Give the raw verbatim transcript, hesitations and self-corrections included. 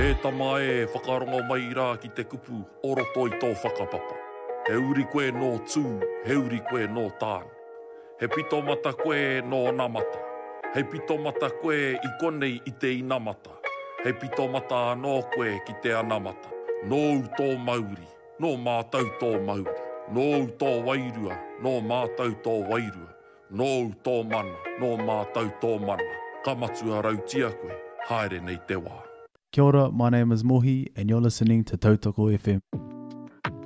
E tama e whakarongo mai rā ki te kupu, oroto i tō whakapapa. He uri koe nō tū, he uri koe nō tāne. He pito mata koe nō namata. He pito mata koe i konei i te inamata. He pito mata anō koe ki te anamata. Nō tō mauri, nō mātau tō mauri. Nō tō wairua, nō mātau tō wairua. Nō tō mana, nō mātau tō mana. Kamatua rautia koe, haere nei te wā. Kia ora, my name is Mohi and you're listening to Tautoko F M.